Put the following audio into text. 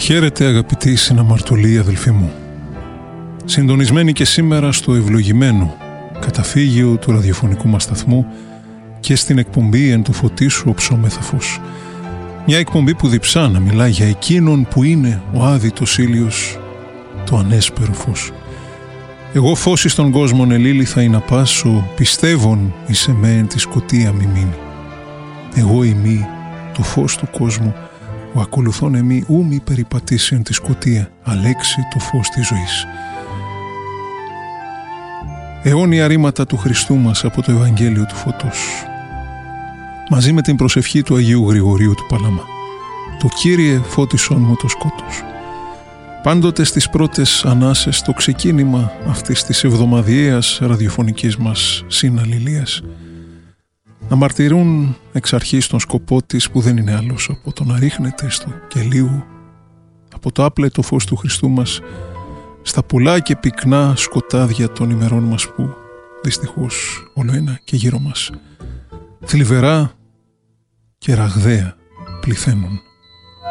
Χαίρετε αγαπητοί συναμαρτωλοί αδελφοί μου. Συντονισμένοι και σήμερα στο ευλογημένο καταφύγιο του ραδιοφωνικού μας σταθμού και στην εκπομπή «Εν του φωτίσου οψόμεθα φως». Μια εκπομπή που διψά να μιλά για εκείνον που είναι ο άδειτος ήλιος, το ανέσπερο φως. Εγώ φως εις τον κόσμον ελήλυθα ή να πάσω, πιστεύων εις εμέν τη σκοτία μη μείνει. Εγώ ημί το φως του κόσμου, ο ακολουθών εμεί ου μη περιπατήσει εν τη σκοτία, αλέξει το φως της ζωής. Αιώνια ρήματα του Χριστού μας από το Ευαγγέλιο του Φωτός. Μαζί με την προσευχή του Αγίου Γρηγορίου του Παλαμά. Το Κύριε φώτισον μου το σκότος. Πάντοτε στις πρώτες ανάσες το ξεκίνημα αυτής της εβδομαδιαίας ραδιοφωνικής μας συναλληλίας να μαρτυρούν εξ αρχής τον σκοπό της που δεν είναι άλλος από το να ρίχνεται στο κελίου από το άπλετο φως του Χριστού μας στα πολλά και πυκνά σκοτάδια των ημερών μας που δυστυχώς όλο ένα και γύρω μας θλιβερά και ραγδαία πληθαίνουν.